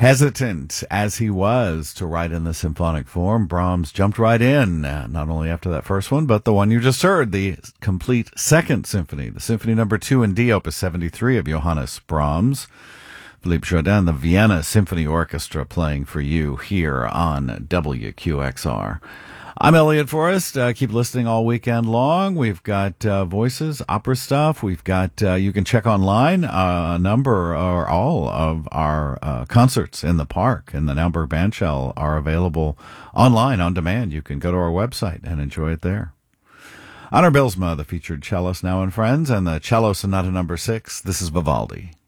Hesitant as he was to write in the symphonic form, Brahms jumped right in, not only after that first one, but the one you just heard, the complete second symphony, the Symphony Number 2 in D, Opus 73 of Johannes Brahms. Philippe Jordan, the Vienna Symphony Orchestra, playing for you here on WQXR. I'm Elliot Forrest. Keep listening all weekend long. We've got voices, opera stuff. We've got, you can check online a number or all of our concerts in the park and the Naumburg Bandshell are available online on demand. You can go to our website and enjoy it there. Honor Bylsma, the featured cellist now in Friends, and the Cello Sonata Number 6. This is Vivaldi.